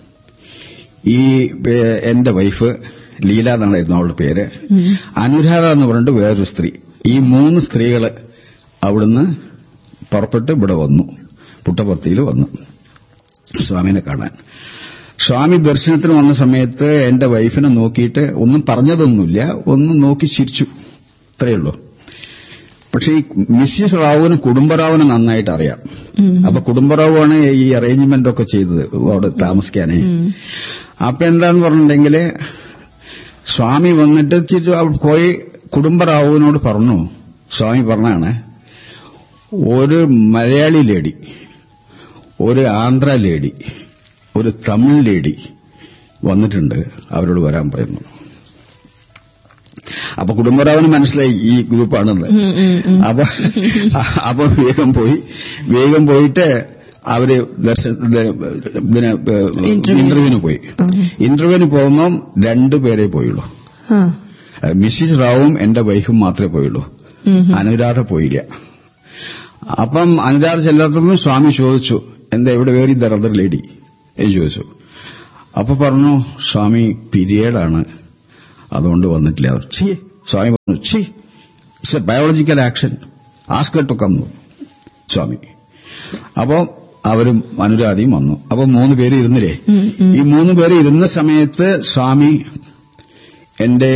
ഈ എന്റെ വൈഫ് ലീല എന്നായിരുന്നു അവളുടെ പേര്, അനുരാധ എന്ന് പറഞ്ഞിട്ട് വേറൊരു സ്ത്രീ, ഈ മൂന്ന് സ്ത്രീകള് അവിടുന്ന് പുറപ്പെട്ട് ഇവിടെ വന്നു, പുട്ടപർത്തിയിൽ വന്നു സ്വാമിനെ കാണാൻ. സ്വാമി ദർശനത്തിന് വന്ന സമയത്ത് എന്റെ വൈഫിനെ നോക്കിയിട്ട് ഒന്നും പറഞ്ഞതൊന്നുമില്ല, ഒന്നും നോക്കി ചിരിച്ചു, ഇത്രയുള്ളൂ. പക്ഷെ ഈ മിസ്സിസ് റാവുവിന് കുടുംബറാവുവിനെ നന്നായിട്ട് അറിയാം. അപ്പൊ കുടുംബറാവുവാണ് ഈ അറേഞ്ച്മെന്റ് ഒക്കെ ചെയ്തത് അവിടെ താമസിക്കാനേ. അപ്പൊ എന്താന്ന് പറഞ്ഞിട്ടുണ്ടെങ്കില് സ്വാമി വന്നിട്ട് പോയി കുടുംബറാവുവിനോട് പറഞ്ഞു, സ്വാമി പറഞ്ഞാണ്, ഒരു മലയാളി ലേഡി, ഒരു ആന്ധ്ര ലേഡി, ഒരു തമിഴ് ലേഡി വന്നിട്ടുണ്ട്, അവരോട് വരാൻ പറയുന്നു. അപ്പൊ കുടുംബറാവിന് മനസ്സിലായി ഈ ഗ്രൂപ്പാണെന്ന്. അപ്പൊ അപ്പൊ വേഗം പോയി വേഗം പോയിട്ട് അവര് ദർശനത്തിന് ഇന്റർവ്യൂവിന് പോയി. ഇന്റർവ്യൂവിന് പോകുമ്പോൾ രണ്ടുപേരെ പോയുള്ളൂ. മിസ്സിസ് റാവും എന്റെ വൈഫും മാത്രമേ പോയുള്ളൂ. അനുരാധ പോയില്ല. അപ്പം അനുരാധ ചെല്ലാത്തപ്പോൾ സ്വാമി ചോദിച്ചു, എന്താ ഇവിടെ വേറെ ദ അതർ ലേഡി എന്ന് ചോദിച്ചു. അപ്പൊ പറഞ്ഞു, സ്വാമി പീരിയഡാണ്, അതുകൊണ്ട് വന്നിട്ടില്ല. സ്വാമി പറഞ്ഞു, ചീ it's A biological action, ആസ്കർ to come സ്വാമി. അപ്പോ അവരും അനുരാധയും വന്നു. അപ്പൊ മൂന്ന് പേര് ഇരുന്നില്ലേ. ഈ മൂന്ന് പേര് ഇരുന്ന സമയത്ത് സ്വാമി എന്റെ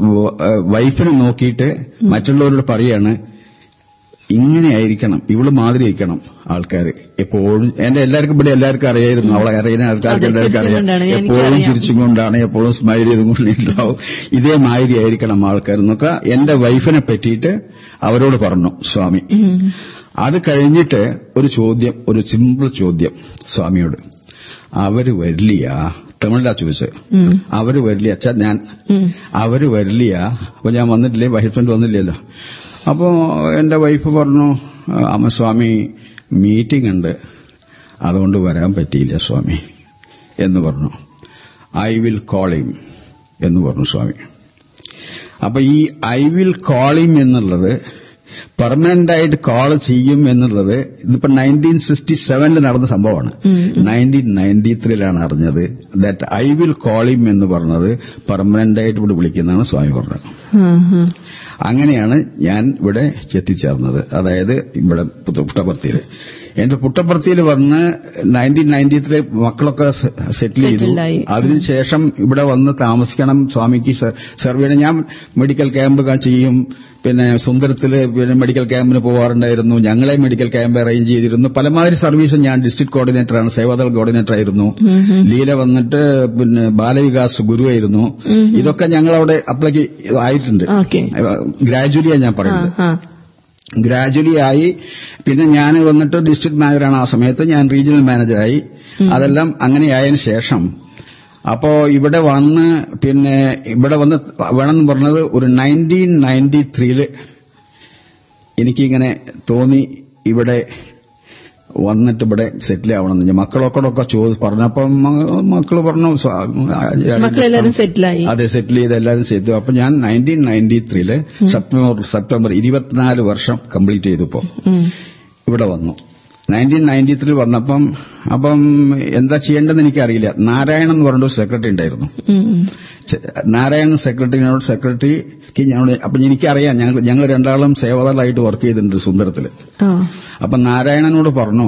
വൈഫിനെ നോക്കിയിട്ട് മറ്റുള്ളവരോട് പറയാണ്, ഇങ്ങനെയായിരിക്കണം, ഇവള് മാതിരി ആയിരിക്കണം ആൾക്കാർ എപ്പോഴും. എന്റെ എല്ലാവർക്കും ഇവിടെ എല്ലാവർക്കും അറിയായിരുന്നു, അവളെ അറിയുന്ന ആൾക്കാർക്ക് എല്ലാവർക്കും അറിയാം. എപ്പോഴും ചിരിച്ചും കൊണ്ടാണ്, എപ്പോഴും സ്മൈൽ ചെയ്തും കൊണ്ടുണ്ടാവും. ഇതേ മാതിരി ആയിരിക്കണം ആൾക്കാർ എന്നൊക്കെ എന്റെ വൈഫിനെ പറ്റിയിട്ട് അവരോട് പറഞ്ഞു സ്വാമി. അത് കഴിഞ്ഞിട്ട് ഒരു ചോദ്യം, ഒരു സിമ്പിൾ ചോദ്യം സ്വാമിയോട്, അവര് വരില്ല, തമിഴിലാ ചോദിച്ചത്, അവര് വരില്ല അച്ഛാ, ഞാൻ അവര് വരില്ല. അപ്പൊ ഞാൻ വന്നിട്ടില്ലേ, വൈഫിന്റെ വന്നില്ലല്ലോ. അപ്പോ എന്റെ വൈഫ് പറഞ്ഞു, അമ്മ സ്വാമി മീറ്റിംഗ് ഉണ്ട്, അതുകൊണ്ട് വരാൻ പറ്റിയില്ല സ്വാമി എന്ന് പറഞ്ഞു. ഐ വിൽ കോൾ ഹിം എന്ന് പറഞ്ഞു സ്വാമി. അപ്പൊ ഈ ഐ വിൽ കോൾ ഹിം എന്നുള്ളത് പെർമനന്റ് ആയിട്ട് കോൾ ചെയ്യും എന്നുള്ളത് ഇതിപ്പോ നയൻറ്റീൻ സിക്സ്റ്റി സെവനിൽ നടന്ന സംഭവമാണ്. നയൻറ്റീൻ നയൻറ്റി ത്രീയിലാണ് അറിഞ്ഞത്. That I will call him എന്ന് പറഞ്ഞത് പെർമനന്റ് ആയിട്ട് ഇവിടെ വിളിക്കുന്നതാണ് സ്വാമി പറഞ്ഞത്. അങ്ങനെയാണ് ഞാൻ ഇവിടെ എത്തിച്ചേർന്നത്. അതായത് ഇവിടെ പുട്ടപർത്തിയിൽ. എന്റെ പുട്ടപർത്തിയിൽ വന്ന് നയൻറ്റീൻ നയൻറ്റി ത്രീ മക്കളൊക്കെ സെറ്റിൽ ചെയ്തു. അതിനുശേഷം ഇവിടെ വന്ന് താമസിക്കണം, സ്വാമിക്ക് സെർവ് ചെയ്യണം. ഞാൻ മെഡിക്കൽ ക്യാമ്പ് ചെയ്യും, പിന്നെ സുന്ദരത്തില് പിന്നെ മെഡിക്കൽ ക്യാമ്പിന് പോകാറുണ്ടായിരുന്നു. ഞങ്ങളെ മെഡിക്കൽ ക്യാമ്പ് അറേഞ്ച് ചെയ്തിരുന്നു. പലമാതിരി സർവീസ്. ഞാൻ ഡിസ്ട്രിക്ട് കോർഡിനേറ്ററാണ്, സേവാദൾ കോർഡിനേറ്റർ ആയിരുന്നു. ലീല വന്നിട്ട് പിന്നെ ബാലവികാസ് ഗുരുവായിരുന്നു. ഇതൊക്കെ ഞങ്ങളവിടെ അപ്ലൈക്ക് ആയിട്ടുണ്ട്. ഗ്രാജുവലിയാണ് ഞാൻ പറയുന്നത്. ഗ്രാജുവലി ആയി. പിന്നെ ഞാൻ വന്നിട്ട് ഡിസ്ട്രിക്ട് മാനേജറാണ് ആ സമയത്ത്. ഞാൻ റീജിയണൽ മാനേജറായി. അതെല്ലാം അങ്ങനെയായതിനു ശേഷം അപ്പോ ഇവിടെ വന്ന് പിന്നെ ഇവിടെ വന്ന് വേണമെന്ന് പറഞ്ഞത് ഒരു നയൻറ്റീൻ നയൻറ്റി ത്രീയില് എനിക്കിങ്ങനെ തോന്നി ഇവിടെ വന്നിട്ട് ഇവിടെ സെറ്റിൽ ആവണമെന്ന്. മക്കളൊക്കെ ചോദിച്ചു പറഞ്ഞപ്പം മക്കള് പറഞ്ഞു സെറ്റിലായി. അതെ, സെറ്റിൽ ചെയ്ത് എല്ലാവരും ചെയ്തു. അപ്പൊ ഞാൻ നയൻറ്റീൻ നയൻറ്റി ത്രീയില് സെപ്റ്റംബർ സെപ്റ്റംബർ ഇരുപത്തിനാല് വർഷം കംപ്ലീറ്റ് ചെയ്തപ്പോ ഇവിടെ വന്നു. നയൻറ്റീൻ നയൻറ്റി ത്രീ വന്നപ്പം അപ്പം എന്താ ചെയ്യേണ്ടതെന്ന് എനിക്കറിയില്ല. നാരായണൻ എന്ന് പറഞ്ഞൊരു സെക്രട്ടറി ഉണ്ടായിരുന്നു. നാരായണൻ സെക്രട്ടറിനോട് സെക്രട്ടറിക്ക് ഞങ്ങളോട് അപ്പൊ എനിക്കറിയാം, ഞങ്ങൾ ഞങ്ങൾ രണ്ടാളും സേവാദളായിട്ട് വർക്ക് ചെയ്തിട്ടുണ്ട് സുന്ദരത്തില്. അപ്പൊ നാരായണനോട് പറഞ്ഞു,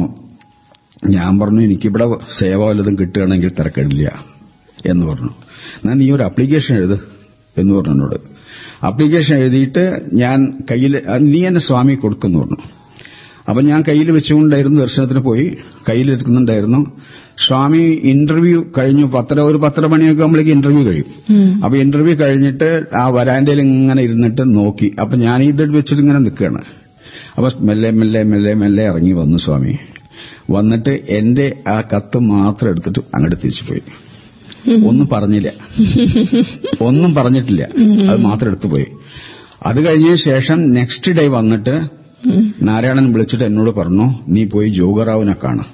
ഞാൻ പറഞ്ഞു എനിക്കിവിടെ സേവ വല്ലതും കിട്ടുകയാണെങ്കിൽ തിരക്കിടില്ല എന്ന് പറഞ്ഞു. എന്നാൽ നീ ഒരു അപ്ലിക്കേഷൻ എഴുത് എന്ന് പറഞ്ഞു എന്നോട്. അപ്ലിക്കേഷൻ എഴുതിയിട്ട് ഞാൻ കയ്യിൽ നീ എന്നെ സ്വാമി കൊടുക്കുന്നു പറഞ്ഞു. അപ്പൊ ഞാൻ കയ്യിൽ വെച്ചുകൊണ്ടായിരുന്നു ദർശനത്തിന് പോയി, കയ്യിലെടുക്കുന്നുണ്ടായിരുന്നു. സ്വാമി ഇന്റർവ്യൂ കഴിഞ്ഞു. പത്തര ഒരു പത്തര മണിയൊക്കെ ആകുമ്പോഴേക്ക് ഇന്റർവ്യൂ കഴിയും. അപ്പൊ ഇന്റർവ്യൂ കഴിഞ്ഞിട്ട് ആ വരാന്തയിൽ ഇങ്ങനെ ഇരുന്നിട്ട് നോക്കി. അപ്പൊ ഞാൻ ഇത് വെച്ചിട്ട് ഇങ്ങനെ നിൽക്കുകയാണ്. അപ്പൊ മെല്ലെ മെല്ലെ മെല്ലെ മെല്ലെ ഇറങ്ങി വന്നു സ്വാമി. വന്നിട്ട് എന്റെ ആ കത്ത് മാത്രം എടുത്തിട്ട് അങ്ങോട്ട് തിരിച്ചു പോയി. ഒന്നും പറഞ്ഞില്ല, ഒന്നും പറഞ്ഞിട്ടില്ല, അത് മാത്രം എടുത്തു പോയി. അത് കഴിഞ്ഞ ശേഷം നെക്സ്റ്റ് ഡേ വന്നിട്ട് നാരായണൻ വിളിച്ചിട്ട് എന്നോട് പറഞ്ഞു, നീ പോയി ജോഗറാവിനെ കാണാം.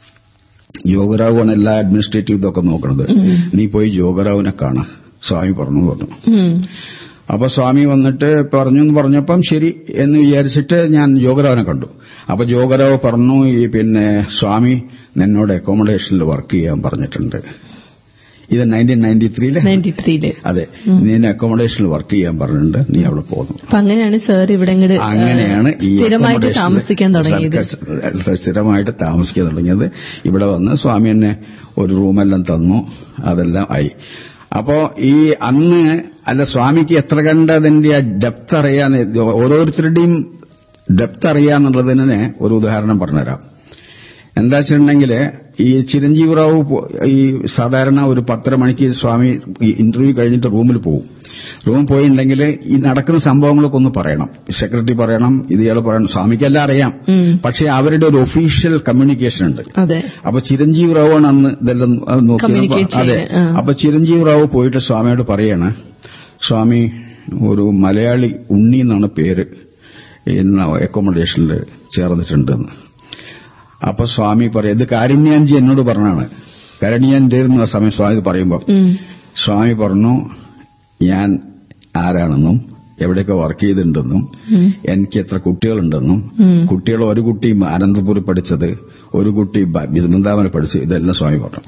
ജോഗറാവാണ് എല്ലാ അഡ്മിനിസ്ട്രേറ്റീവ് ഇതൊക്കെ നോക്കണത്. നീ പോയി ജോഗറാവിനെ കാണാം സ്വാമി പറഞ്ഞു പറഞ്ഞു. അപ്പൊ സ്വാമി വന്നിട്ട് പറഞ്ഞു എന്ന് പറഞ്ഞപ്പം ശരി എന്ന് വിചാരിച്ചിട്ട് ഞാൻ ജോഗറാവിനെ കണ്ടു. അപ്പൊ ജോഗറാവ് പറഞ്ഞു, ഈ പിന്നെ സ്വാമി നിന്നോട് അക്കോമഡേഷനിൽ വർക്ക് ചെയ്യാൻ പറഞ്ഞിട്ടുണ്ട്. ഇത് നയൻറ്റീൻ നയൻറ്റി ത്രീയില് നയൻറ്റി ത്രീയില് അതെ, നീ അക്കോമഡേഷനിൽ വർക്ക് ചെയ്യാൻ പറഞ്ഞിട്ടുണ്ട്, നീ അവിടെ പോകുന്നു. അങ്ങനെയാണ് സാർ ഇവിടെ അങ്ങനെയാണ് ഈ സ്ഥിരമായിട്ട് താമസിക്കാൻ തുടങ്ങിയത്. സ്ഥിരമായിട്ട് താമസിക്കാൻ തുടങ്ങിയത്. ഇവിടെ വന്ന് സ്വാമി എന്നെ ഒരു റൂമെല്ലാം തന്നു, അതെല്ലാം ആയി. അപ്പോ ഈ അന്ന് അല്ല സ്വാമിക്ക് എത്ര കണ്ടതിന്റെ ഡെപ്ത് അറിയാൻ, ഓരോരുത്തരുടെയും ഡെപ്ത് അറിയാന്നുള്ളതിനെ ഒരു ഉദാഹരണം പറഞ്ഞുതരാം. എന്താ വെച്ചിട്ടുണ്ടെങ്കിൽ ഈ ചിരഞ്ജീവി റാവു ഈ സാധാരണ ഒരു പത്തര മണിക്ക് സ്വാമി ഇന്റർവ്യൂ കഴിഞ്ഞിട്ട് റൂമിൽ പോകും. റൂമിൽ പോയിട്ടുണ്ടെങ്കിൽ ഈ നടക്കുന്ന സംഭവങ്ങളൊക്കെ ഒന്ന് പറയണം, സെക്രട്ടറി പറയണം, ഇയാൾ പറയണം. സ്വാമിക്കെല്ലാം അറിയാം, പക്ഷെ അവരുടെ ഒരു ഒഫീഷ്യൽ കമ്മ്യൂണിക്കേഷൻ ഉണ്ട്. അപ്പൊ ചിരഞ്ജീവി റാവു ആണ് അന്ന് ഇതെല്ലാം നോക്കി. അതെ, അപ്പൊ ചിരഞ്ജീവി റാവു പോയിട്ട് സ്വാമിയോട് പറയാണ്, സ്വാമി ഒരു മലയാളി ഉണ്ണി എന്നാണ് പേര് ഇന്ന് അക്കോമഡേഷനിൽ ചേർന്നിട്ടുണ്ടെന്ന്. അപ്പൊ സ്വാമി പറയും, ഇത് കാരുണ്യാൻജി എന്നോട് പറഞ്ഞാണ്. കാരുണ്യാൻജി ആ സമയം സ്വാമി പറയുമ്പോൾ സ്വാമി പറഞ്ഞു, ഞാൻ ആരാണെന്നും എവിടെയൊക്കെ വർക്ക് ചെയ്തിട്ടുണ്ടെന്നും എനിക്ക് എത്ര കുട്ടികളുണ്ടെന്നും കുട്ടികൾ ഒരു കുട്ടി അനന്തപുരി പഠിച്ചത്, ഒരു കുട്ടി വൃന്ദാവനം പഠിച്ചത്, ഇതെല്ലാം സ്വാമി പറഞ്ഞു.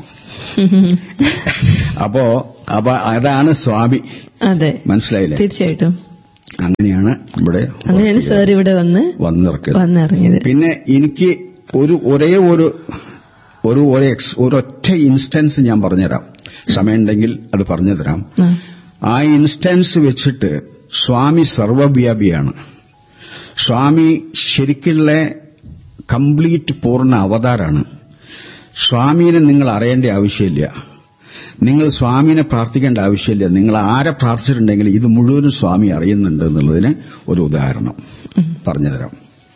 അപ്പോ അപ്പൊ അതാണ് സ്വാമി. അതെ, മനസ്സിലായില്ലേ? തീർച്ചയായിട്ടും അങ്ങനെയാണ് ഇവിടെ അങ്ങനെയാണ് സാർ ഇവിടെ വന്ന് വന്നിറങ്ങിയത്. പിന്നെ എനിക്ക് ഒരു ഒരേ ഒരു ഒരു ഒരൊറ്റ ഇൻസ്റ്റൻസ് ഞാൻ പറഞ്ഞുതരാം, സമയമുണ്ടെങ്കിൽ അത് പറഞ്ഞുതരാം. ആ ഇൻസ്റ്റൻസ് വെച്ചിട്ട് സ്വാമി സർവവ്യാപിയാണ്. സ്വാമി ശരിക്കുള്ള കംപ്ലീറ്റ് പൂർണ്ണ അവതാരാണ്. സ്വാമിനെ നിങ്ങൾ അറിയേണ്ട ആവശ്യമില്ല, നിങ്ങൾ സ്വാമിനെ പ്രാർത്ഥിക്കേണ്ട ആവശ്യമില്ല. നിങ്ങൾ ആരെ പ്രാർത്ഥിച്ചിട്ടുണ്ടെങ്കിൽ ഇത് മുഴുവനും സ്വാമി അറിയുന്നുണ്ട് എന്നുള്ളതിന് ഒരു ഉദാഹരണം പറഞ്ഞുതരാം.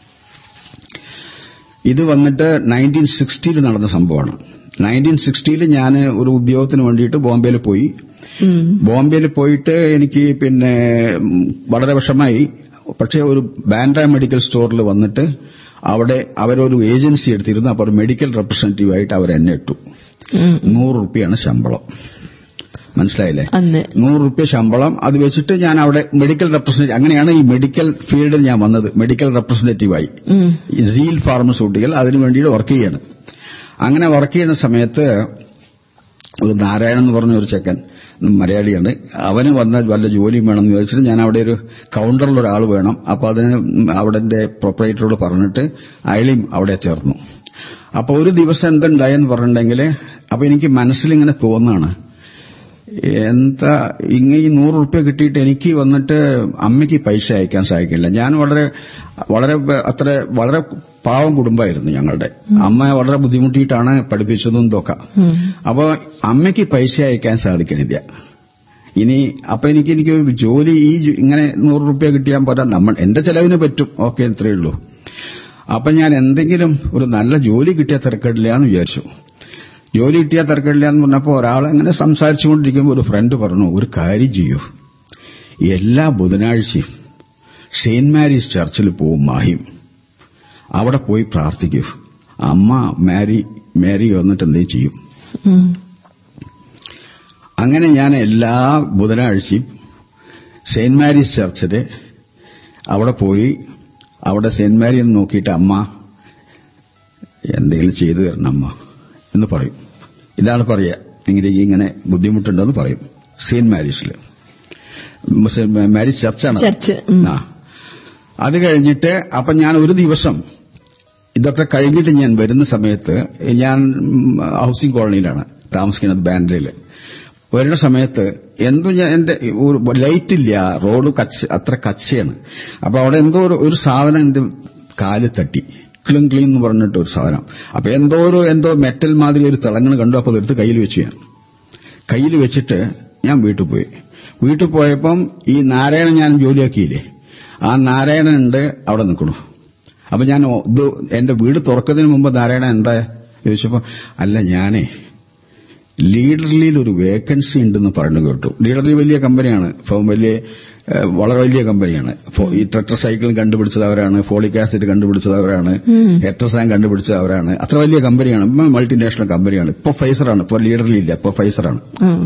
ഇത് വന്നിട്ട് നയൻറ്റീൻ സിക്സ്റ്റിയിൽ നടന്ന സംഭവമാണ്. നയൻറ്റീൻ സിക്സ്റ്റിയിൽ ഞാൻ ഒരു ഉദ്യോഗത്തിന് വേണ്ടിയിട്ട് ബോംബെയിൽ പോയി. ബോംബെയിൽ പോയിട്ട് എനിക്ക് പിന്നെ വളരെ വിഷമായി. പക്ഷേ ഒരു ബാൻഡ്ര മെഡിക്കൽ സ്റ്റോറിൽ വന്നിട്ട് അവിടെ അവരൊരു ഏജൻസി എടുത്തിരുന്നു. അപ്പോൾ ഒരു മെഡിക്കൽ റെപ്രസെന്റേറ്റീവായിട്ട് അവർ എന്നെ ഇട്ടു. നൂറ് റുപ്യാണ് ശമ്പളം. മനസ്സിലായില്ലേ? നൂറ് റുപ്യ ശമ്പളം. അത് വെച്ചിട്ട് ഞാൻ അവിടെ മെഡിക്കൽ റെപ്രസെന്റേറ്റീവ്, അങ്ങനെയാണ് ഈ മെഡിക്കൽ ഫീൽഡിൽ ഞാൻ വന്നത്. മെഡിക്കൽ റെപ്രസെന്റേറ്റീവായി സീൽ ഫാർമസ്യൂട്ടിക്കൽ, അതിനു വേണ്ടിയിട്ട് വർക്ക് ചെയ്യാണ്. അങ്ങനെ വർക്ക് ചെയ്യുന്ന സമയത്ത് ഒരു നാരായണൻ എന്ന് പറഞ്ഞ ഒരു ചെക്കൻ, മലയാളിയാണ്, അവന് വന്ന വല്ല ജോലിയും വേണമെന്ന് ചോദിച്ചിട്ട് ഞാൻ അവിടെ ഒരു കൌണ്ടറിൽ ഒരാൾ വേണം. അപ്പൊ അതിന് അവിടെ പ്രൊപ്പറേറ്ററോട് പറഞ്ഞിട്ട് അയാളെയും അവിടെ ചേർന്നു. അപ്പൊ ഒരു ദിവസം എന്തുണ്ടായെന്ന് പറഞ്ഞിട്ടുണ്ടെങ്കിൽ, അപ്പൊ എനിക്ക് മനസ്സിലിങ്ങനെ തോന്നാണ്, എന്താ ഇങ്ങനെ ഈ നൂറ് റുപ്യ കിട്ടിയിട്ട് എനിക്ക് വന്നിട്ട് അമ്മയ്ക്ക് പൈസ അയക്കാൻ സാധിക്കില്ല. ഞാൻ വളരെ വളരെ അത്ര വളരെ പാവം കുടുംബമായിരുന്നു ഞങ്ങളുടെ. അമ്മ വളരെ ബുദ്ധിമുട്ടിയിട്ടാണ് പഠിപ്പിച്ചതും ഇതൊക്കെ. അപ്പൊ അമ്മയ്ക്ക് പൈസ അയക്കാൻ സാധിക്കണില്ല. ഇനി അപ്പൊ എനിക്ക് എനിക്ക് ജോലി ഈ ഇങ്ങനെ നൂറ് റുപ്യ കിട്ടിയാൽ പോരാ, നമ്മൾ എന്റെ ചെലവിന് പറ്റും, ഓക്കെ, ഇത്രയേ ഉള്ളൂ. അപ്പൊ ഞാൻ എന്തെങ്കിലും ഒരു നല്ല ജോലി കിട്ടിയാൽ തിരക്കിടില്ല എന്ന് വിചാരിച്ചു. ജോലി കിട്ടിയാൽ തിരക്കിടില്ല എന്ന് പറഞ്ഞപ്പോൾ ഒരാളെങ്ങനെ സംസാരിച്ചുകൊണ്ടിരിക്കുമ്പോൾ ഒരു ഫ്രണ്ട് പറഞ്ഞു, ഒരു കാര്യം ചെയ്യൂ, എല്ലാ ബുധനാഴ്ചയും സെയിന്റ് മാരീസ് ചർച്ചിൽ പോവും മാഹിം, അവിടെ പോയി പ്രാർത്ഥിക്കൂ, അമ്മ മാരി മാരി വന്നിട്ട് എന്തെങ്കിലും ചെയ്യും. അങ്ങനെ ഞാൻ എല്ലാ ബുധനാഴ്ചയും സെയിന്റ് മാരീസ് ചർച്ചില് അവിടെ പോയി, അവിടെ സെയിന്റ് മാരി എന്ന് നോക്കിയിട്ട് അമ്മ എന്തെങ്കിലും ചെയ്തു തരണം അമ്മ എന്ന് പറയും. ഇതാണ് പറയുക, എങ്ങനെ ഇങ്ങനെ ബുദ്ധിമുട്ടുണ്ടെന്ന് പറയും. Saint മാരീസിൽ Maris ചർച്ചാണ്. ആ അത് കഴിഞ്ഞിട്ട് അപ്പൊ ഞാൻ ഒരു ദിവസം ഇതൊക്കെ കഴിഞ്ഞിട്ട് ഞാൻ വരുന്ന സമയത്ത്, ഞാൻ ഹൌസിംഗ് കോളനിയിലാണ് താമസിക്കുന്നത്, ബാൻഡ്രയില്. വരുന്ന സമയത്ത് എന്തോ ഞാൻ എന്റെ ലൈറ്റ് ഇല്ല, റോഡ് കച്ച അത്ര കച്ചയാണ്. അപ്പൊ അവിടെ എന്തോ ഒരു സാധനം എന്റെ കാല് തട്ടി, ക്ലിം ക്ലീൻ എന്ന് പറഞ്ഞിട്ട് ഒരു സാധനം. അപ്പൊ എന്തോ ഒരു എന്തോ മെറ്റൽ മാതിരി ഒരു തിളങ്ങണ് കണ്ടു. അപ്പോൾ അതെടുത്ത് കയ്യിൽ വെച്ചു. ഞാൻ കയ്യിൽ വെച്ചിട്ട് ഞാൻ വീട്ടിൽ പോയി. വീട്ടിൽ പോയപ്പം ഈ നാരായണൻ ഞാൻ ജോലിയാക്കിയില്ലേ, ആ നാരായണനുണ്ട് അവിടെ നിൽക്കണു. അപ്പൊ ഞാൻ ഇത് എന്റെ വീട് തുറക്കുന്നതിന് മുമ്പ് നാരായണൻ എന്താ ചോദിച്ചപ്പോ, അല്ല ഞാനേ ലീഡർലിയിൽ ഒരു വേക്കൻസി ഉണ്ടെന്ന് പറഞ്ഞു കേട്ടു. ലീഡർലി വലിയ കമ്പനിയാണ്, വലിയ വളരെ വലിയ കമ്പനിയാണ്. ഈ ടെട്രസൈക്കിൾ കണ്ടുപിടിച്ചത് അവരാണ്, ഫോളിക് ആസിഡ് കണ്ടുപിടിച്ചത് അവരാണ്, എട്രസാൻ കണ്ടുപിടിച്ചത് അവരാണ്. അത്ര വലിയ കമ്പനിയാണ്, മൾട്ടിനാഷണൽ കമ്പനിയാണ്. ഇപ്പൊ ഫൈസറാണ്, ഇപ്പൊ ലീഡർലി ഇല്ല, ഇപ്പൊ ഫൈസറാണ്.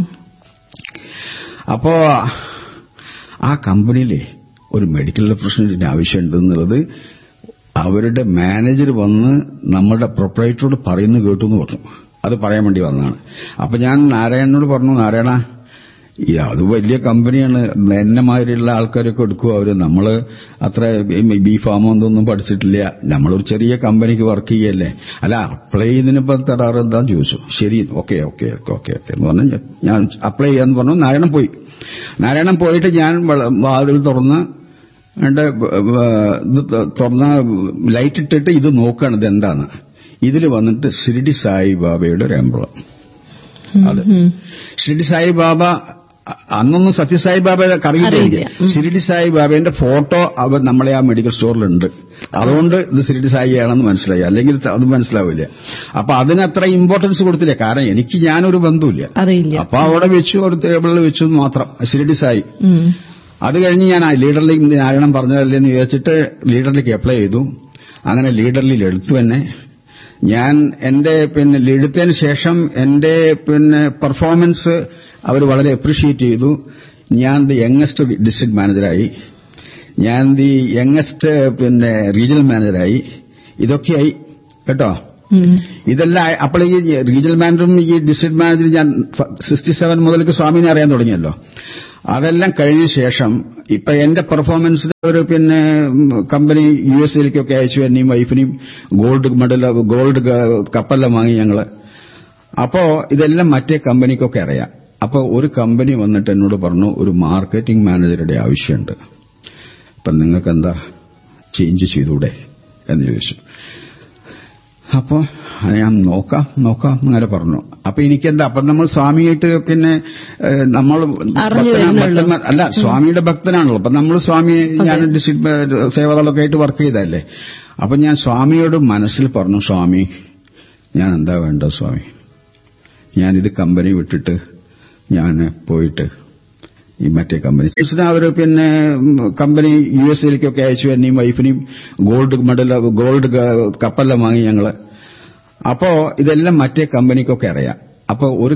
അപ്പോ ആ കമ്പനിയിലെ ഒരു മെഡിക്കൽ റെപ്രസെന്റേറ്റീവിന് ആവശ്യമുണ്ടെന്നുള്ളത് അവരുടെ മാനേജർ വന്ന് നമ്മുടെ പ്രൊപ്പറേറ്ററോട് പറയുന്നു കേട്ടു എന്ന് പറഞ്ഞു. അത് പറയാൻ വേണ്ടി വന്നതാണ്. അപ്പൊ ഞാൻ നാരായണനോട് പറഞ്ഞു, നാരായണ അത് വലിയ കമ്പനിയാണ്, എന്നെ മാതിരിയുള്ള ആൾക്കാരൊക്കെ എടുക്കുക അവര്, നമ്മള് അത്ര ബി ഫാമോ എന്തൊന്നും പഠിച്ചിട്ടില്ല, നമ്മളൊരു ചെറിയ കമ്പനിക്ക് വർക്ക് ചെയ്യല്ലേ, അല്ല അപ്ലൈ ചെയ്യുന്നതിനിപ്പോ തരാറ് എന്താന്ന് ചോദിച്ചു. ശരി, ഓക്കെ ഓക്കെ ഓക്കെ ഓക്കെ എന്ന് പറഞ്ഞു. ഞാൻ അപ്ലൈ ചെയ്യാന്ന് പറഞ്ഞു. നാരായണൻ പോയി. നാരായണൻ പോയിട്ട് ഞാൻ വാതിൽ തുറന്ന് എന്റെ ഇത് തുറന്ന ലൈറ്റ് ഇട്ടിട്ട് ഇത് നോക്കുകയാണ്, ഇത് എന്താന്ന്. ഇതിൽ വന്നിട്ട് ഷിർഡി സായിബാബയുടെ ഒരു എംബ്ലം. അത് ഷിർഡി സായിബാബ അന്നൊന്നും സത്യസായിബാബ അറിയില്ല. ഷിർഡി സായിബാബയുടെ ഫോട്ടോ അവർ നമ്മളെ ആ മെഡിക്കൽ സ്റ്റോറിലുണ്ട്. അതുകൊണ്ട് ഇത് ഷിർഡി സായിയാണെന്ന് മനസ്സിലായി, അല്ലെങ്കിൽ അത് മനസ്സിലാവില്ല. അപ്പൊ അതിനത്ര ഇമ്പോർട്ടൻസ് കൊടുത്തില്ല, കാരണം എനിക്ക് ഞാനൊരു ബന്ധുവില്ല. അപ്പൊ അവിടെ വെച്ചു, ഒരു ടേബിളിൽ വെച്ചു മാത്രം ഷിർഡി സായി. അത് കഴിഞ്ഞ് ഞാൻ ആ ലീഡറിലേക്ക് നാരായണൻ പറഞ്ഞതല്ലേ എന്ന് വിചാരിച്ചിട്ട് ലീഡറിലേക്ക് അപ്ലൈ ചെയ്തു. അങ്ങനെ ലീഡറിൽ എടുത്തു തന്നെ. ഞാൻ എന്റെ പിന്നെ എടുത്തതിന് ശേഷം എന്റെ പിന്നെ പെർഫോമൻസ് അവർ വളരെ അപ്രീഷിയേറ്റ് ചെയ്തു. ഞാൻ ദി യങ്ങസ്റ്റ് ഡിസ്ട്രിക്ട് മാനേജറായി, ഞാൻ ദി യങ്ങസ്റ്റ് പിന്നെ റീജിയണൽ മാനേജറായി, ഇതൊക്കെയായി കേട്ടോ. ഇതെല്ലാം അപ്പോൾ ഈ റീജിയണൽ മാനേജറും ഈ ഡിസ്ട്രിക്ട് മാനേജറും ഞാൻ സിക്സ്റ്റി സെവൻ മുതലേക്ക് സ്വാമിനെ അറിയാൻ തുടങ്ങിയല്ലോ. അതെല്ലാം കഴിഞ്ഞ ശേഷം ഇപ്പൊ എന്റെ പെർഫോമൻസിന് ഒരു പിന്നെ കമ്പനി യു എസ് എയിലേക്കൊക്കെ അയച്ചു. എന്നെയും വൈഫിനെയും ഗോൾഡ് മെഡൽ ഗോൾഡ് കപ്പെല്ലാം വാങ്ങി ഞങ്ങള്. അപ്പോ ഇതെല്ലാം മറ്റേ കമ്പനിക്കൊക്കെ അറിയാം. അപ്പൊ ഒരു കമ്പനി വന്നിട്ട് എന്നോട് പറഞ്ഞു, ഒരു മാർക്കറ്റിംഗ് മാനേജറുടെ ആവശ്യമുണ്ട്, അപ്പൊ നിങ്ങൾക്ക് എന്താ ചേഞ്ച് ചെയ്തൂടെ എന്ന് ചോദിച്ചു. അപ്പോ ഞാൻ നോക്കാം നോക്കാം അങ്ങനെ പറഞ്ഞു. അപ്പൊ എനിക്കെന്താ, അപ്പൊ നമ്മൾ സ്വാമിയായിട്ട് പിന്നെ നമ്മൾ അല്ല സ്വാമിയുടെ ഭക്തനാണല്ലോ. അപ്പൊ നമ്മൾ സ്വാമി ഞാൻ ഡിസ്ട്രിക്ട് സേവാദളൊക്കെ ആയിട്ട് വർക്ക് ചെയ്തല്ലേ. അപ്പൊ ഞാൻ സ്വാമിയോട് മനസ്സിൽ പറഞ്ഞു, സ്വാമി ഞാൻ എന്താ വേണ്ട സ്വാമി, ഞാനിത് കമ്പനി വിട്ടിട്ട് ഞാൻ പോയിട്ട് ഈ മറ്റേ കമ്പനി അവർ പിന്നെ കമ്പനി യു എസ് എയിലേക്കൊക്കെ അയച്ചു. എന്നെയും വൈഫിനെയും ഗോൾഡ് മെഡൽ ഗോൾഡ് കപ്പെല്ലാം വാങ്ങി ഞങ്ങള്. അപ്പോ ഇതെല്ലാം മറ്റേ കമ്പനിക്കൊക്കെ അറിയാം. അപ്പൊ ഒരു